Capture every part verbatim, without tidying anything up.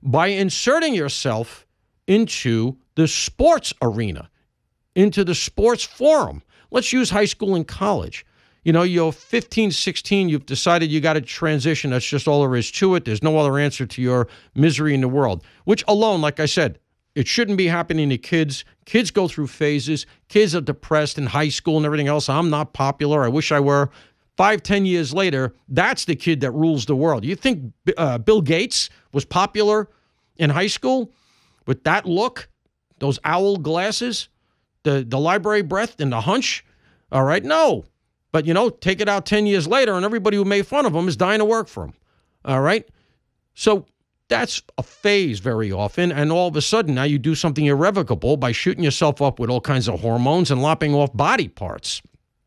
by inserting yourself into the sports arena, into the sports forum. Let's use high school and college. You know, you're fifteen, sixteen, you've decided you got to transition. That's just all there is to it. There's no other answer to your misery in the world, which alone, like I said, it shouldn't be happening to kids. Kids go through phases. Kids are depressed in high school and everything else. I'm not popular. I wish I were. Five, ten years later, that's the kid that rules the world. You think uh, Bill Gates was popular in high school with that look, those owl glasses, the, the library breath and the hunch? All right, no. But, you know, take it out ten years later, and everybody who made fun of him is dying to work for him. All right? So that's a phase very often, and all of a sudden now you do something irrevocable by shooting yourself up with all kinds of hormones and lopping off body parts.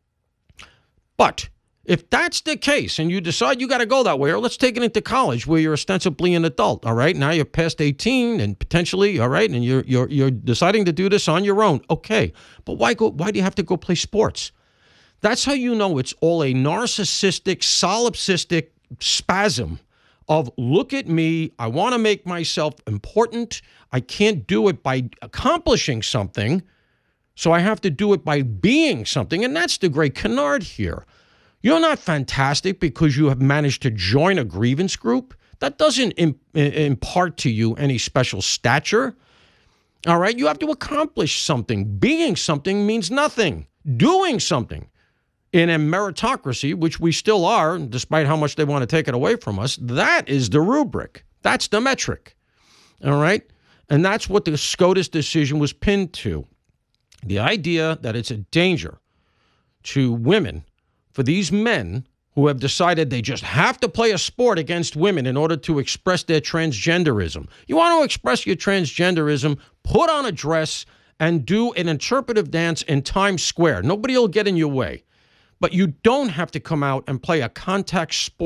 But if that's the case and you decide you got to go that way, or let's take it into college where you're ostensibly an adult, all right? Now you're past eighteen and potentially, all right, and you're you're you're deciding to do this on your own. Okay. But why go why do you have to go play sports? That's how you know it's all a narcissistic, solipsistic spasm of look at me, I want to make myself important. I can't do it by accomplishing something, so I have to do it by being something. And that's the great canard here. You're not fantastic because you have managed to join a grievance group. That doesn't imp- impart to you any special stature. All right? You have to accomplish something. Being something means nothing. Doing something. In a meritocracy, which we still are, despite how much they want to take it away from us, that is the rubric. That's the metric. All right? And that's what the SCOTUS decision was pinned to. The idea that it's a danger to women for these men who have decided they just have to play a sport against women in order to express their transgenderism. You want to express your transgenderism, put on a dress and do an interpretive dance in Times Square. Nobody will get in your way. But you don't have to come out and play a contact sport